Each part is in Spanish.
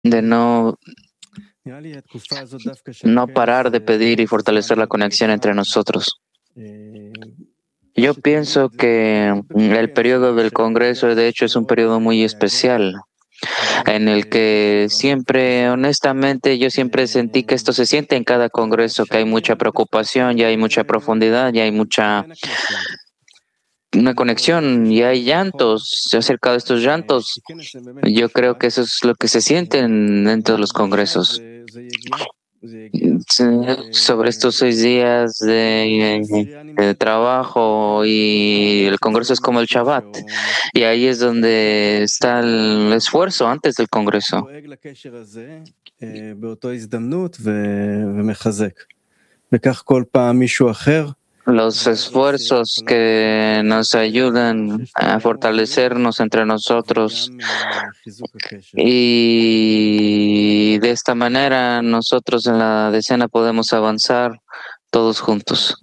de no parar de pedir y fortalecer la conexión entre nosotros. Yo pienso que el periodo del Congreso, de hecho, es un periodo muy especial, en el que siempre, honestamente, yo siempre sentí que esto se siente en cada Congreso, que hay mucha preocupación, ya hay mucha profundidad, ya hay una conexión y hay llantos acerca de estos llantos. Yo creo que eso es lo que se siente dentro de los congresos. Sí, sobre estos 6 días de trabajo y el congreso es como el Shabbat. Y ahí es donde está el esfuerzo antes del congreso. Los esfuerzos que nos ayudan a fortalecernos entre nosotros y de esta manera nosotros en la decena podemos avanzar todos juntos.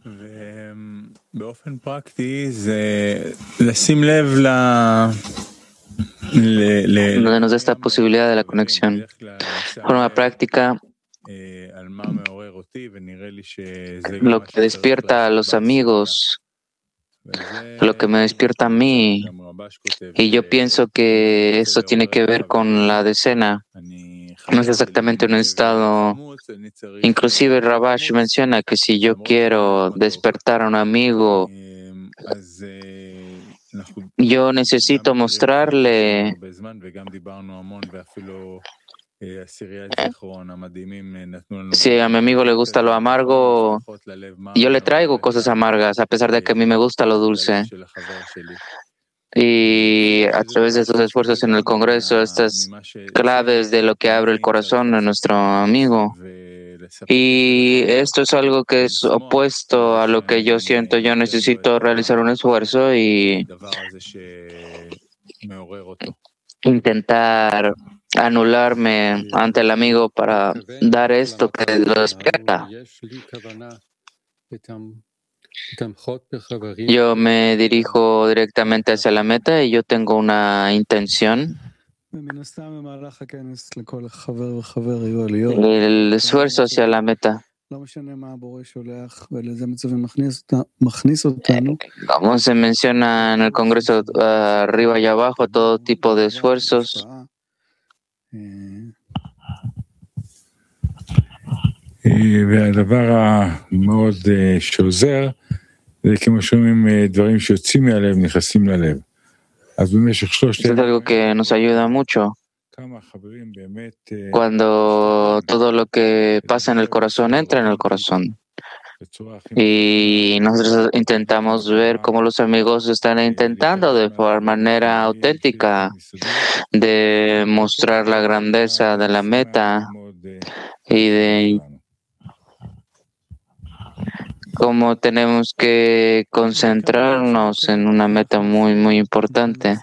Donde nos da esta posibilidad de la conexión. De forma práctica, lo que despierta a los amigos, lo que me despierta a mí, y yo pienso que esto tiene que ver con la decena. No es exactamente un estado. Inclusive Rabash menciona que si yo quiero despertar a un amigo, yo necesito mostrarle. Si a mi amigo le gusta lo amargo, yo le traigo cosas amargas, a pesar de que a mí me gusta lo dulce. Y a través de estos esfuerzos en el Congreso, estas claves de lo que abre el corazón de nuestro amigo. Y esto es algo que es opuesto a lo que yo siento. Yo necesito realizar un esfuerzo y intentar anularme ante el amigo para dar esto que lo despierta. Yo me dirijo directamente hacia la meta y yo tengo una intención. El esfuerzo hacia la meta. Como se menciona en el Congreso, arriba y abajo, todo tipo de esfuerzos. והדבר המאוד שעוזר זה כמו שאומרים דברים שיוצאים מהלב נכנסים ללב. אז במשך Es algo que nos ayuda mucho cuando todo lo que pasa en el corazón entra en el corazón. Y nosotros intentamos ver cómo los amigos están intentando de manera auténtica de mostrar la grandeza de la meta y de cómo tenemos que concentrarnos en una meta muy, muy importante.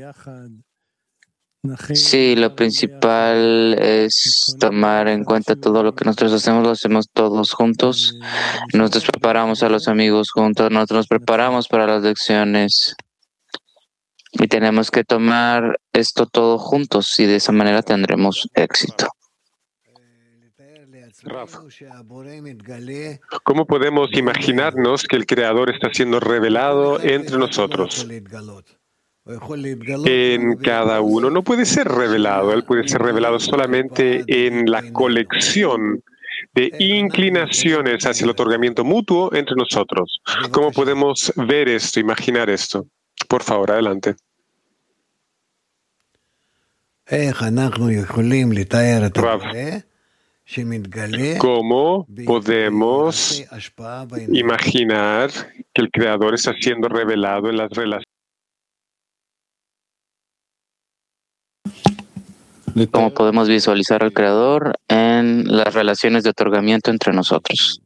Sí, lo principal es tomar en cuenta todo lo que nosotros hacemos, lo hacemos todos juntos. Nosotros preparamos a los amigos juntos, nosotros nos preparamos para las lecciones. Y tenemos que tomar esto todo juntos y de esa manera tendremos éxito. ¿Cómo podemos imaginarnos que el Creador está siendo revelado entre nosotros? En cada uno no puede ser revelado, él puede ser revelado solamente en la colección de inclinaciones hacia el otorgamiento mutuo entre nosotros. ¿Cómo podemos ver esto, imaginar esto? Por favor, adelante. Rav, ¿cómo podemos imaginar que el Creador está siendo revelado en las relaciones? ¿Cómo podemos visualizar al Creador en las relaciones de otorgamiento entre nosotros?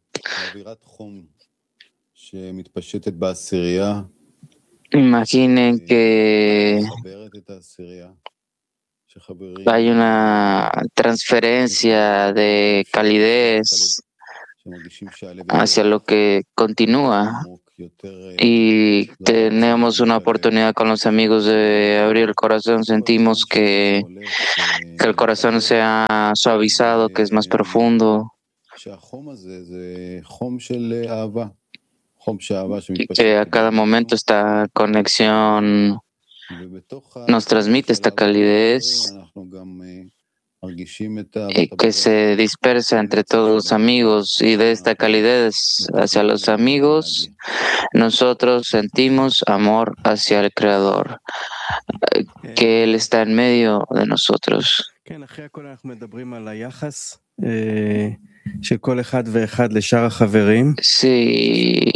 Imaginen que hay una transferencia de calidez hacia lo que continúa y tenemos una oportunidad con los amigos de abrir el corazón, sentimos que el corazón se ha suavizado, que es más profundo, y que a cada momento esta conexión nos transmite esta calidez que se dispersa entre todos los amigos, y de esta calidez hacia los amigos nosotros sentimos amor hacia el Creador, que Él está en medio de nosotros. Sí,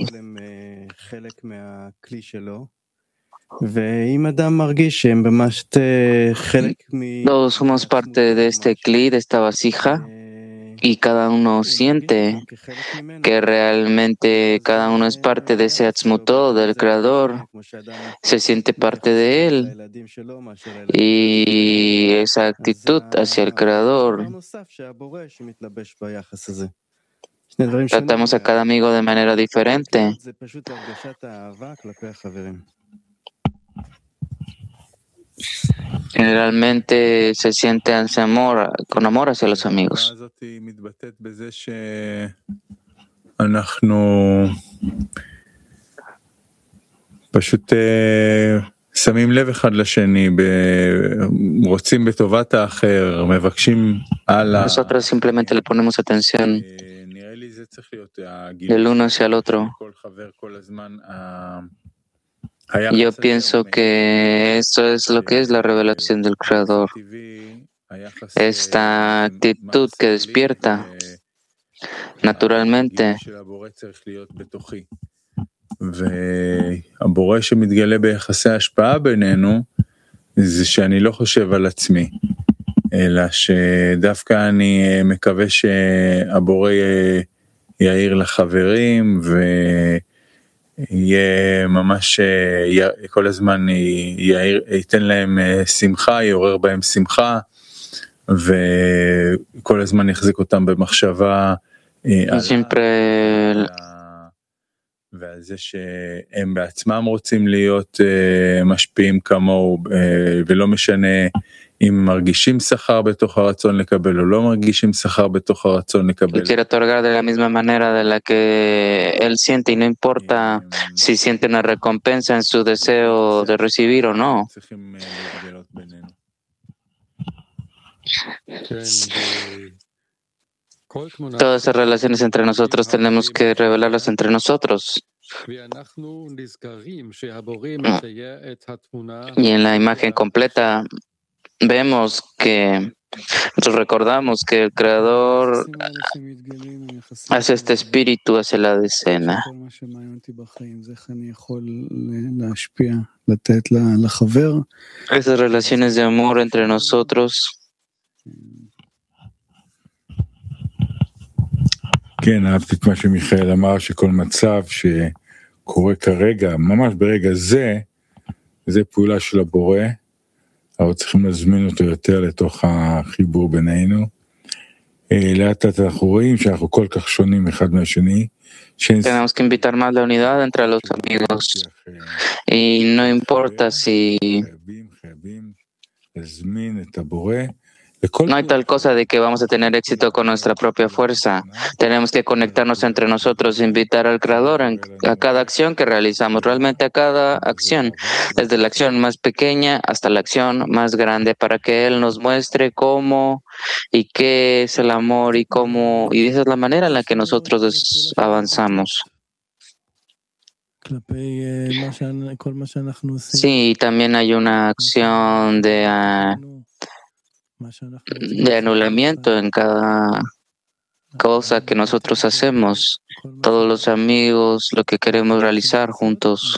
todos somos parte de este cli, de esta vasija, y cada uno siente que realmente cada uno es parte de ese Atzmutó, del Creador, se siente parte de Él, y esa actitud hacia el Creador. Tratamos a cada amigo de manera diferente. Generalmente se siente ese amor, con amor hacia los amigos. Nosotros simplemente le ponemos atención del uno hacia el otro. Yo pienso que eso es lo que es la revelación del Creador. Esta actitud que despierta naturalmente. והבורא שמתגלה ביחסי ההשפעה בינינו זה שאני לא חושב על עצמי, אלא שדווקא אני מקווה שהבורא יעיר לחברים ויהיה ממש כל הזמן ייתן להם שמחה, יעורר בהם שמחה, וכל הזמן יחזיק אותם במחשבה ועל זה שהם בעצמם רוצים להיות משפיעים כמוהו, ולא משנה אם מרגישים שכר בתוך הרצון לקבל או לא מרגישים שכר בתוך הרצון לקבל. Quiere otorgar de la misma manera de la que él siente, y no importa si siente una recompensa en su deseo de recibir o no. Todas esas relaciones entre nosotros tenemos que revelarlas entre nosotros. Y en la imagen completa vemos que nosotros recordamos que el Creador hace este espíritu hacia la decena. Esas relaciones de amor entre nosotros. כן, אהבתי את מה שמיכאל אמר, שכל מצב שקורה כרגע, ממש ברגע זה, זה פעולה של הבורא, אבל צריכים להזמין אותו יותר לתוך החיבור בינינו. לאט לאט אנחנו רואים שאנחנו כל כך שונים אחד מהשני. Tenemos que invitar más la unidad entre los amigos, y no importa si חייבים להזמין את הבורא. No hay tal cosa de que vamos a tener éxito con nuestra propia fuerza. Tenemos que conectarnos entre nosotros, invitar al Creador a cada acción que realizamos, realmente a cada acción, desde la acción más pequeña hasta la acción más grande, para que Él nos muestre cómo y qué es el amor y cómo, y esa es la manera en la que nosotros avanzamos. Sí, también hay una acción de anulamiento en cada cosa que nosotros hacemos, todos los amigos, lo que queremos realizar juntos.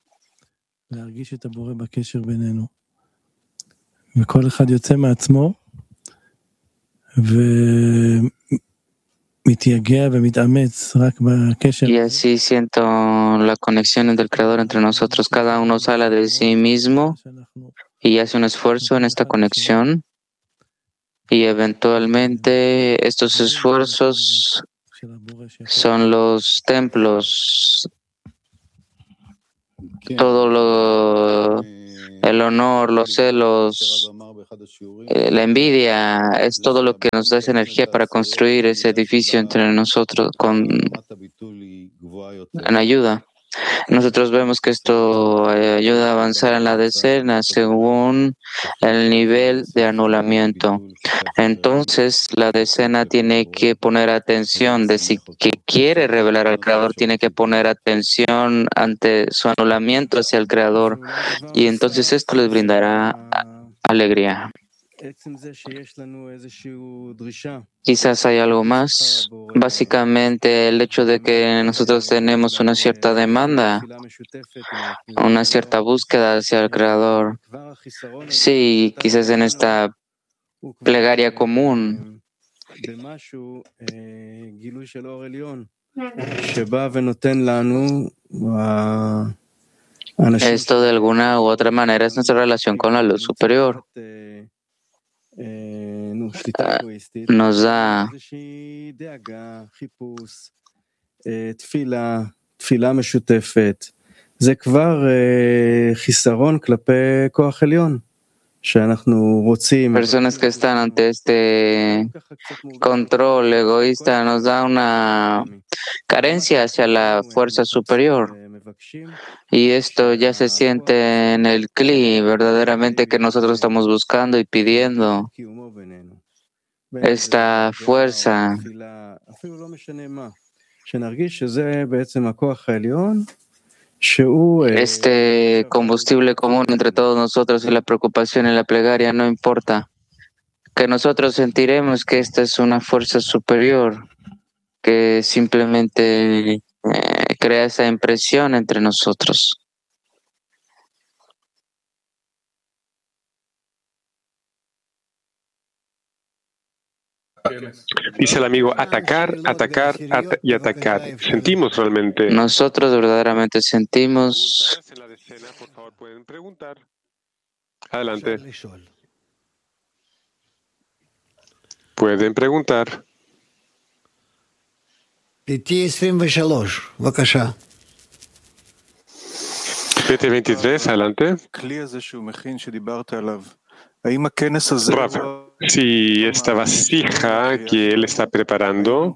Y así siento la conexión del Creador entre nosotros. Cada uno sale de sí mismo y hace un esfuerzo en esta conexión. Y eventualmente estos esfuerzos son los templos el honor, los celos, la envidia, es todo lo que nos da esa energía para construir ese edificio entre nosotros en ayuda. Nosotros vemos que esto ayuda a avanzar en la decena según el nivel de anulamiento. Entonces, la decena tiene que poner atención de si que quiere revelar al Creador, tiene que poner atención ante su anulamiento hacia el Creador. Y entonces esto les brindará alegría. Quizás hay algo más. Básicamente, el hecho de que nosotros tenemos una cierta demanda, una cierta búsqueda hacia el Creador. Sí, quizás en esta plegaria común. Esto de alguna u otra manera es nuestra relación con la luz superior. Nos da personas que están ante este control egoísta, nos da una carencia hacia la fuerza superior. Y esto ya se siente en el Kli, verdaderamente que nosotros estamos buscando y pidiendo esta fuerza. Este combustible común entre todos nosotros y la preocupación y la plegaria, no importa. Que nosotros sentiremos que esta es una fuerza superior que simplemente crea esa impresión entre nosotros. Dice el amigo, atacar y atacar. Sentimos realmente. Nosotros verdaderamente sentimos. En la decena, por favor, pueden preguntar. Adelante. Pueden preguntar. PT23, adelante. Rafa, si esta vasija que él está preparando,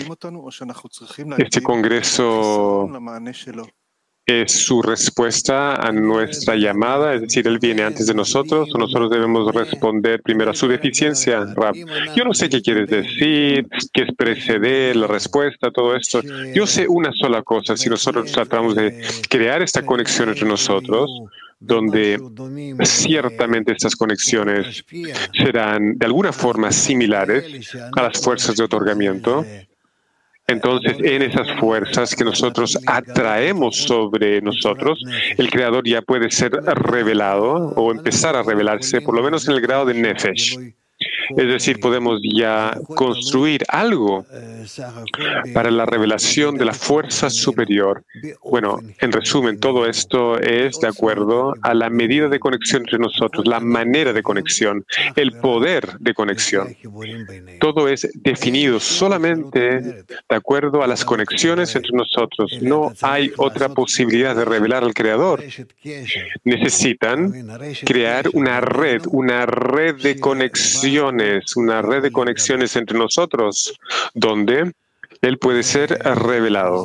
este congreso es su respuesta a nuestra llamada, es decir, él viene antes de nosotros o nosotros debemos responder primero a su deficiencia. Raf, yo no sé qué quieres decir, qué es preceder, la respuesta, todo esto. Yo sé una sola cosa, si nosotros tratamos de crear esta conexión entre nosotros, donde ciertamente estas conexiones serán de alguna forma similares a las fuerzas de otorgamiento. Entonces, en esas fuerzas que nosotros atraemos sobre nosotros, el Creador ya puede ser revelado o empezar a revelarse, por lo menos en el grado de Nefesh. Es decir, podemos ya construir algo para la revelación de la fuerza superior. Bueno, en resumen, todo esto es de acuerdo a la medida de conexión entre nosotros, la manera de conexión, el poder de conexión. Todo es definido solamente de acuerdo a las conexiones entre nosotros. No hay otra posibilidad de revelar al Creador. Necesitan crear una red de conexiones entre nosotros, donde Él puede ser revelado.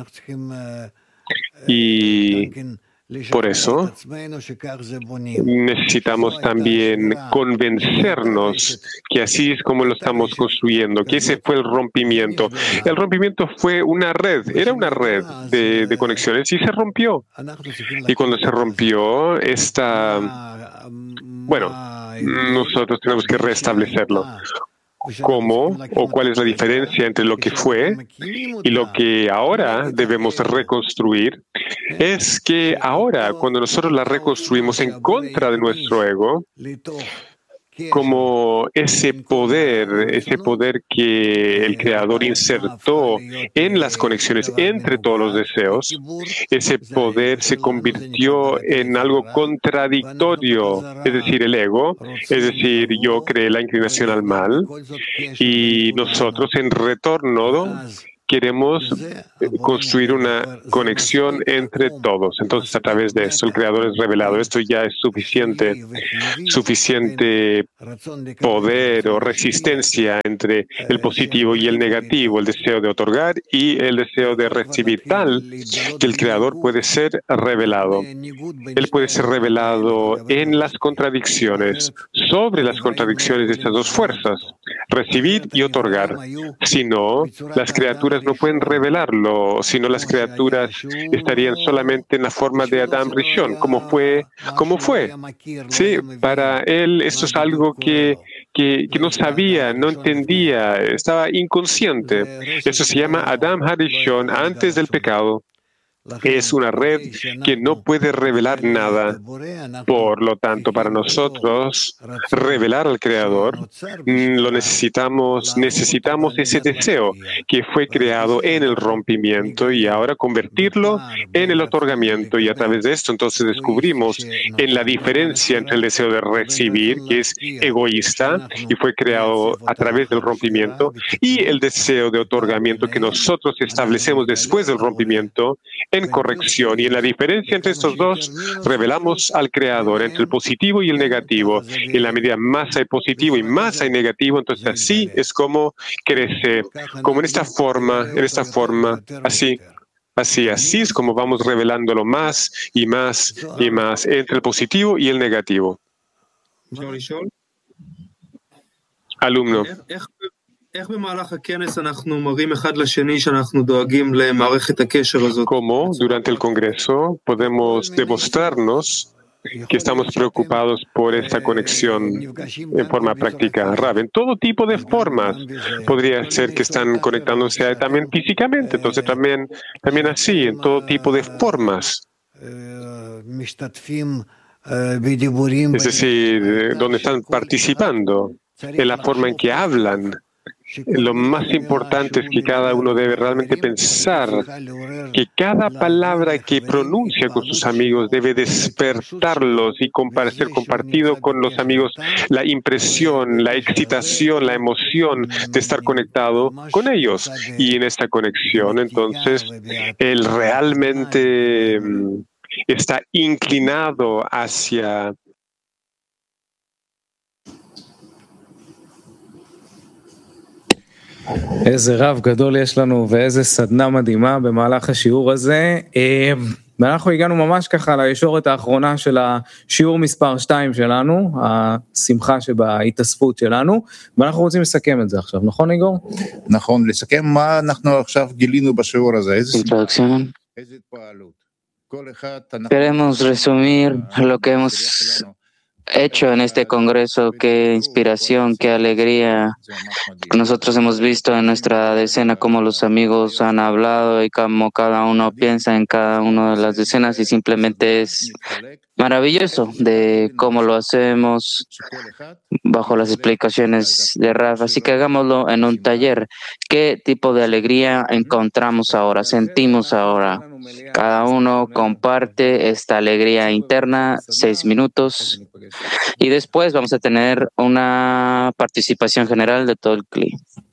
Y por eso necesitamos también convencernos que así es como lo estamos construyendo, que ese fue el rompimiento. El rompimiento fue una red, era una red de conexiones y se rompió. Y cuando se rompió, nosotros tenemos que restablecerlo. ¿Cómo o cuál es la diferencia entre lo que fue y lo que ahora debemos reconstruir? Es que ahora, cuando nosotros la reconstruimos en contra de nuestro ego, como ese poder que el Creador insertó en las conexiones entre todos los deseos, ese poder se convirtió en algo contradictorio, es decir, el ego, es decir, yo creé la inclinación al mal y nosotros en retorno queremos construir una conexión entre todos. Entonces, a través de esto, el Creador es revelado. Esto ya es suficiente poder o resistencia entre el positivo y el negativo, el deseo de otorgar y el deseo de recibir, tal que el Creador puede ser revelado. Él puede ser revelado en las contradicciones, sobre las contradicciones de estas dos fuerzas, recibir y otorgar. Si no, las criaturas no pueden revelarlo, si no las criaturas estarían solamente en la forma de Adam Rishon, como fue. Sí, para él esto es algo que no sabía, no entendía, estaba inconsciente. Eso se llama Adam Harishon, antes del pecado. Es una red que no puede revelar nada. Por lo tanto, para nosotros, revelar al Creador, lo necesitamos ese deseo que fue creado en el rompimiento y ahora convertirlo en el otorgamiento. Y a través de esto, entonces, descubrimos en la diferencia entre el deseo de recibir, que es egoísta y fue creado a través del rompimiento, y el deseo de otorgamiento que nosotros establecemos después del rompimiento, en corrección. Y en la diferencia entre estos dos, revelamos al Creador entre el positivo y el negativo. Y en la medida más hay positivo y más hay negativo, entonces así es como crece, como en esta forma, así es como vamos revelándolo más y más y más entre el positivo y el negativo. Alumno. ¿Cómo durante el Congreso podemos demostrarnos que estamos preocupados por esta conexión en forma práctica? Rav, en todo tipo de formas. Podría ser que están conectándose también físicamente, entonces también así, en todo tipo de formas. Es decir, donde están participando, en la forma en que hablan. Lo más importante es que cada uno debe realmente pensar que cada palabra que pronuncia con sus amigos debe despertarlos y ser compartido con los amigos la impresión, la excitación, la emoción de estar conectado con ellos. Y en esta conexión, entonces, él realmente está inclinado hacia איזה רב גדול יש לנו ואיזה סדנה מדהימה במהלך השיעור הזה. ואנחנו הגענו ממש ככה לישורת האחרונה של השיעור מספר 2 שלנו, השמחה שבהתאספות שלנו, ואנחנו רוצים לסכם את זה עכשיו, נכון איגור? נכון, לסכם מה אנחנו עכשיו גילינו בשיעור הזה, איזה התפעלות. Queremos resumir lo que hemos hecho en este congreso. Qué inspiración, qué alegría. Nosotros hemos visto en nuestra decena cómo los amigos han hablado y cómo cada uno piensa en cada una de las decenas, y simplemente es maravilloso de cómo lo hacemos bajo las explicaciones de Rav. Así que hagámoslo en un taller. ¿Qué tipo de alegría encontramos ahora, sentimos ahora? Cada uno comparte esta alegría interna, 6 minutos, y después vamos a tener una participación general de todo el CLI.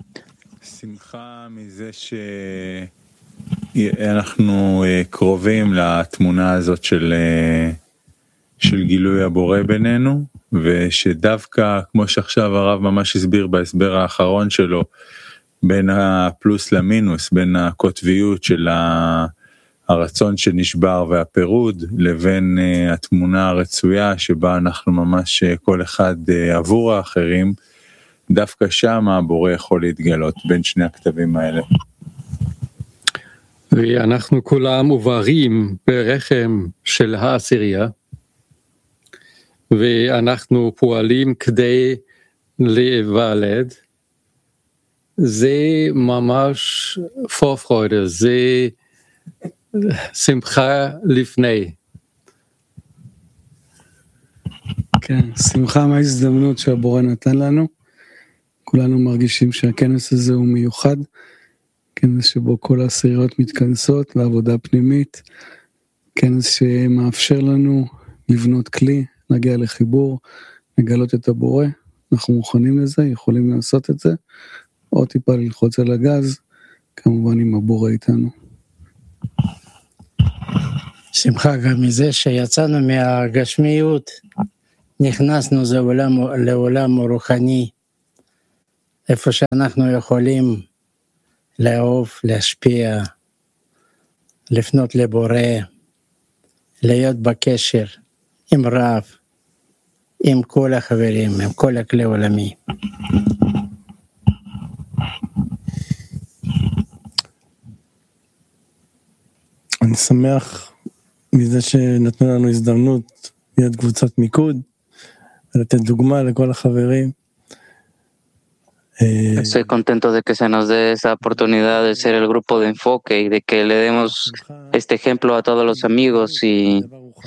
אנחנו קרובים לתמונה הזאת של גילוי הבורא בינינו, ושדווקא כמו שעכשיו הרב ממש הסביר בהסבר האחרון שלו, בין הפלוס למינוס, בין הקוטביות של הרצון שנשבר והפירוד, לבין התמונה הרצויה שבה אנחנו ממש כל אחד עבור האחרים, דווקא שם הבורא יכול להתגלות בין שני הכתבים האלה. ואנחנו כולם מובהרים ברחם של העשירייה, ואנחנו פועלים כדי להיוולד. זה ממש פורפרוידה, זה שמחה לפני. כן, שמחה מההזדמנות שהבורא נתן לנו. כולנו מרגישים שהכנס הזה הוא מיוחד, כנס שבו כל העשיריות מתכנסות לעבודה פנימית, כנס שמאפשר לנו לבנות כלי, להגיע לחיבור, לגלות את הבורא. אנחנו מוכנים לזה, יכולים לעשות את זה, עוד טיפה ללחוץ על הגז, כמובן עם הבורא איתנו. שמחה גם מזה שיצאנו מהגשמיות, נכנסנו לעולם רוחני, איפה שאנחנו יכולים לאהוב, להשפיע, לפנות לבורא, להיות בקשר עם רב, עם כל החברים, עם כל הכלי עולמי. אני שמח מזה שנתנו לנו הזדמנות להיות קבוצת מיקוד, ולתת דוגמה לכל החברים. Estoy contento de que se nos dé esa oportunidad de ser el grupo de enfoque y de que le demos este ejemplo a todos los amigos y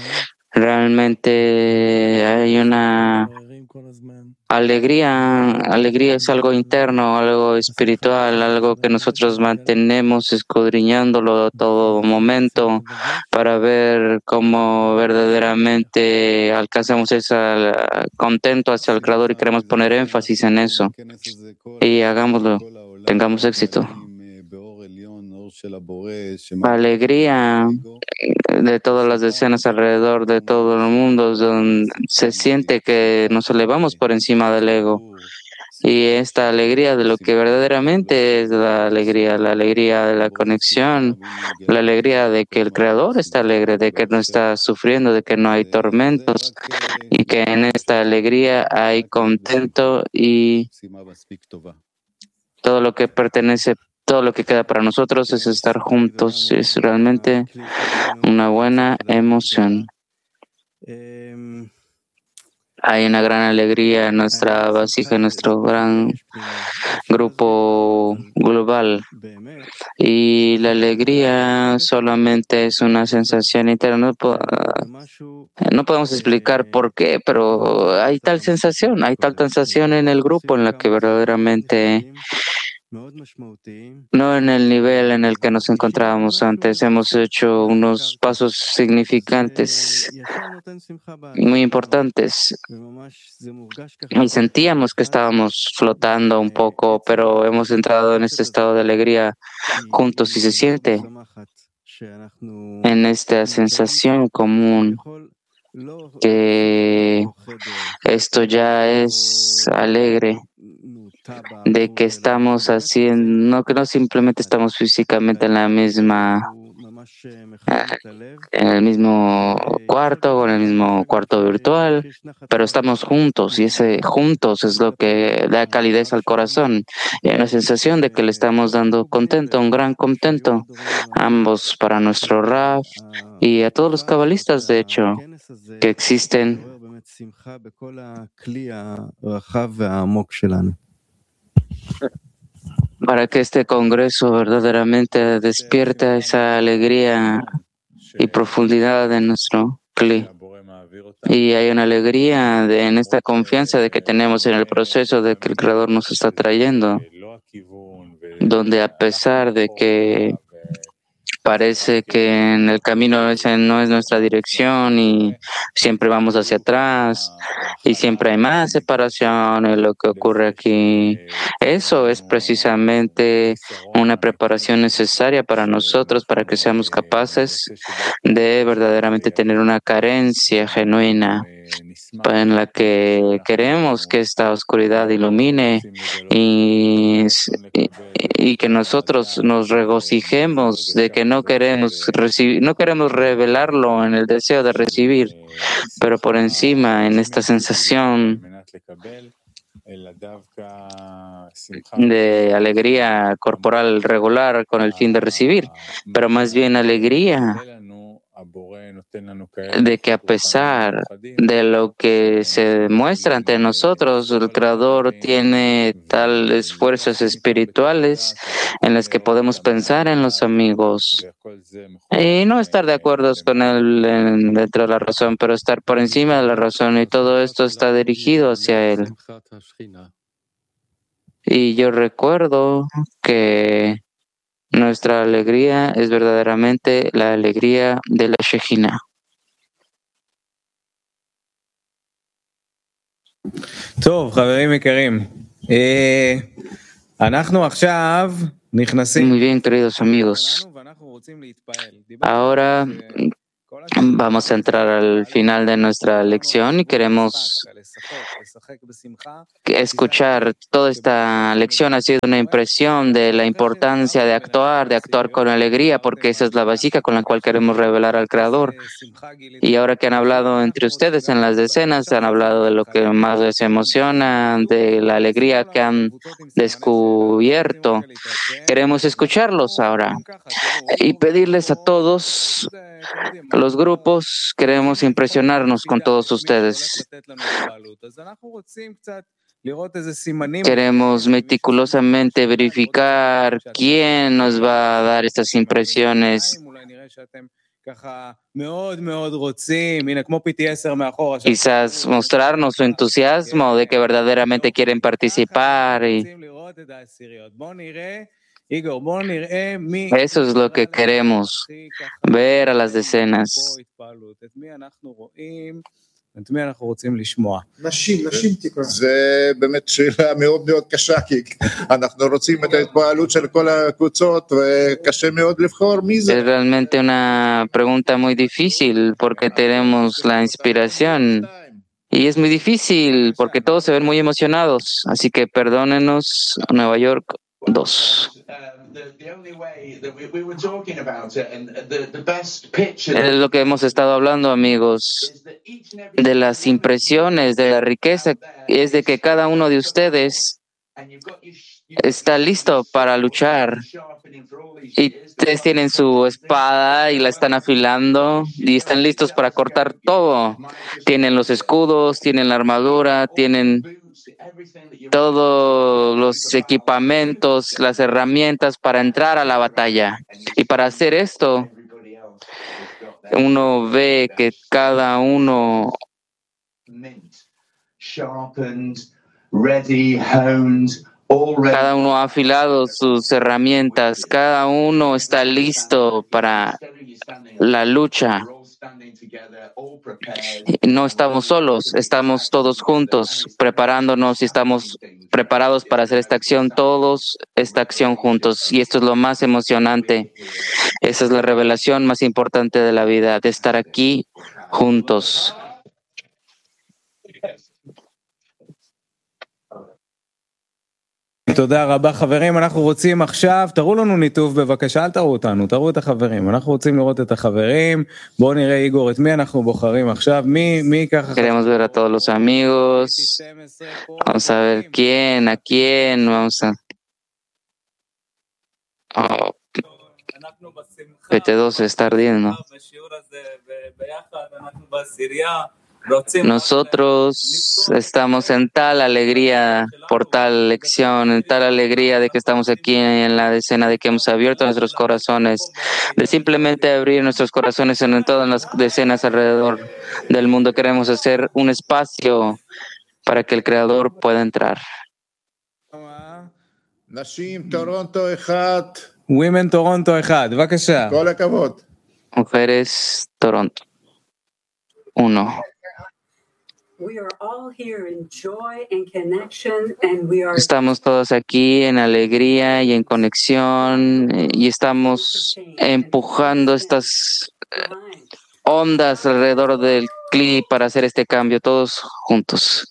realmente hay una alegría es algo interno, algo espiritual, algo que nosotros mantenemos escudriñándolo a todo momento para ver cómo verdaderamente alcanzamos ese contento hacia el Creador y queremos poner énfasis en eso y hagámoslo, tengamos éxito. Alegría de todas las escenas alrededor de todo el mundo, donde se siente que nos elevamos por encima del ego. Y esta alegría de lo que verdaderamente es la alegría de la conexión, la alegría de que el Creador está alegre, de que no está sufriendo, de que no hay tormentos, y que en esta alegría hay contento y todo lo que pertenece. Todo lo que queda para nosotros es estar juntos, es realmente una buena emoción. Hay una gran alegría en nuestra vasija, en nuestro gran grupo global. Y la alegría solamente es una sensación interna. No podemos explicar por qué, pero hay tal sensación en el grupo en la que verdaderamente no en el nivel en el que nos encontrábamos antes. Hemos hecho unos pasos significantes, muy importantes. Y sentíamos que estábamos flotando un poco, pero hemos entrado en este estado de alegría juntos y se siente en esta sensación común que esto ya es alegre, de que estamos haciendo, que no simplemente estamos físicamente en el mismo cuarto o en el mismo cuarto virtual, pero estamos juntos y ese juntos es lo que da calidez al corazón y hay una sensación de que le estamos dando contento, un gran contento, ambos para nuestro Rav y a todos los cabalistas, de hecho, que existen. Para que este congreso verdaderamente despierte esa alegría y profundidad de nuestro Kli. Y hay una alegría en esta confianza de que tenemos en el proceso de que el Creador nos está trayendo, donde a pesar de que parece que en el camino ese no es nuestra dirección y siempre vamos hacia atrás y siempre hay más separación en lo que ocurre aquí. Eso es precisamente una preparación necesaria para nosotros, para que seamos capaces de verdaderamente tener una carencia genuina en la que queremos que esta oscuridad ilumine y que nosotros nos regocijemos de que no queremos revelarlo en el deseo de recibir, pero por encima en esta sensación de alegría corporal regular con el fin de recibir, pero más bien alegría de que a pesar de lo que se muestra ante nosotros, el Creador tiene tales fuerzas espirituales en las que podemos pensar en los amigos y no estar de acuerdo con él dentro de la razón, pero estar por encima de la razón, y todo esto está dirigido hacia él. Y yo recuerdo que nuestra alegría es verdaderamente la alegría de la Shejina. טוב, חברים יקרים, אנחנו עכשיו Muy bien, queridos amigos. Ahora vamos a entrar al final de nuestra lección y queremos escuchar. Toda esta lección ha sido una impresión de la importancia de actuar con alegría, porque esa es la básica con la cual queremos revelar al Creador. Y ahora que han hablado entre ustedes en las decenas, han hablado de lo que más les emociona, de la alegría que han descubierto. Queremos escucharlos ahora y pedirles a todos los grupos, queremos impresionarnos con todos ustedes. Queremos meticulosamente verificar quién nos va a dar estas impresiones. Quizás mostrarnos su entusiasmo de que verdaderamente quieren participar. Eso es lo que queremos, ver a las decenas. זה באמת שאלה מאוד מאוד קשה, כי אנחנו רוצים את ההתפעלות של כל הקבוצות וקשה מאוד לבחור מי זה. Es realmente una pregunta muy difícil porque tenemos la inspiración y es muy difícil porque todos se ven muy emocionados, así que perdónenos, Nueva York 2. Es lo que hemos estado hablando, amigos, de las impresiones, de la riqueza, es de que cada uno de ustedes está listo para luchar y ustedes tienen su espada y la están afilando y están listos para cortar todo. Tienen los escudos, tienen la armadura, tienen todos los equipamientos, las herramientas para entrar a la batalla. Y para hacer esto, uno ve que cada uno ha afilado sus herramientas, cada uno está listo para la lucha. No estamos solos, estamos todos juntos, preparándonos y estamos preparados para hacer esta acción, todos esta acción juntos. Y esto es lo más emocionante. Esa es la revelación más importante de la vida, de estar aquí juntos. תודה רבה חברים, אנחנו רוצים עכשיו, תראו לנו ניתוב בבקשה, אל תראו אותנו, תראו את החברים, אנחנו רוצים לראות את החברים, בואו נראה איגור, את מי אנחנו בוחרים עכשיו, מי ככה... Queremos ver a todos los amigos, vamos a ver a quién, vamos a... Oh, PT2 se está ardiendo. Nosotros estamos en tal alegría por tal lección, en tal alegría de que estamos aquí en la decena, de que hemos abierto nuestros corazones, de simplemente abrir nuestros corazones en todas las decenas alrededor del mundo. Queremos hacer un espacio para que el Creador pueda entrar. Women Toronto 1, בבקשה. כל הכבוד. Mujeres Toronto 1. Estamos todos aquí en alegría y en conexión y estamos empujando estas ondas alrededor del clip para hacer este cambio todos juntos.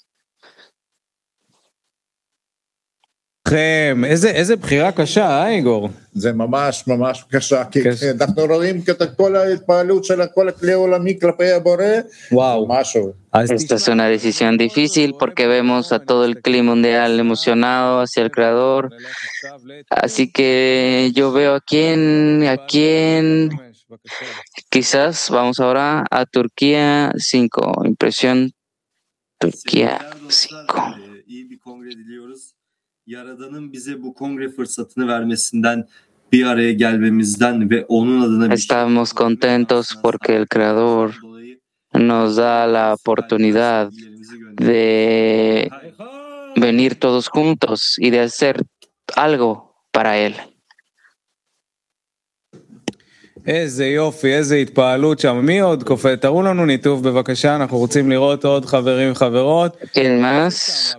איזה בחירה קשה, איגור? זה ממש ממש קשה, כי אנחנו רואים את כל ההתפעלות של כל הכלי העולמי כלפי הבורא, משהו. Esta es una decisión difícil porque vemos a todo el clima mundial emocionado hacia el Creador. Así que yo veo a quién, quizás vamos ahora a Turquía 5, impresión Turquía 5. Yaradan'ın bize bu kongre fırsatını vermesinden, bir araya gelmemizden ve onun adına Estamos contentos porque el Creador nos da la oportunidad de venir todos juntos y de hacer algo para Él. איזה יופי, איזה התפעלות שם. מי עוד קופא? תראו לנו ניתוב בבקשה, אנחנו רוצים לראות עוד חברים וחברות. ¿Quién más?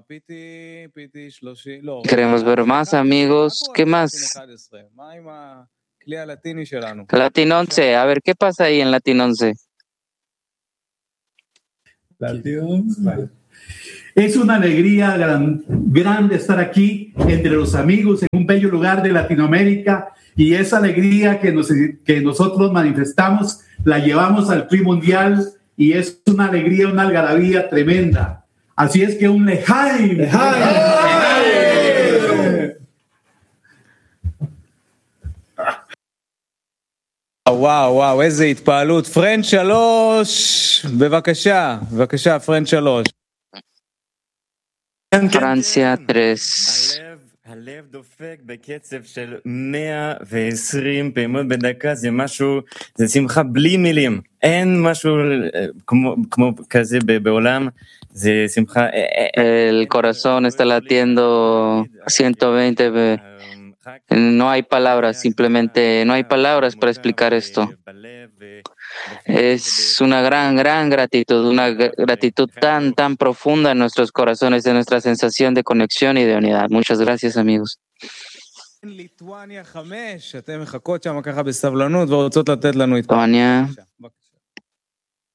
Queremos ver más amigos. ¿Qué más? מה עם הכלי הלטיני שלנו? Latin 11, a ver, ¿qué pasa ahí en Latin 11? Es una alegría grande estar aquí entre los amigos en un bello lugar de Latinoamérica, y esa alegría que nosotros manifestamos la llevamos al PRI mundial, y es una alegría, una algarabía tremenda. Así es que un lejaim. וואו, איזה התפעלות. פרנד 3, בבקשה, פרנד 3. Francia 3. הלב דופק בקצב של 120 פעימות בדקה, זה משהו, זה שמחה בלי מילים. אין משהו כמו כזה בעולם, זה שמחה. El corazón está latiendo 120. No hay palabras, simplemente no hay palabras para explicar esto. Es una gran gratitud, una gratitud tan profunda en nuestros corazones, de nuestra sensación de conexión y de unidad. Muchas gracias, amigos. ליטואניה 5, אתם מחכות שם ככה בסבלנות ורוצות לתת לנו את... Lituania